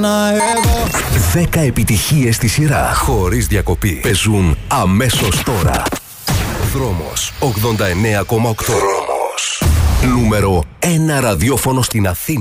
ξανά εδώ. 10 επιτυχίες στη σειρά, χωρίς διακοπή. Παίζουν αμέσως τώρα. Δρόμος 89,8. Δρόμος. Νούμερο 1 ραδιόφωνο στην Αθήνα.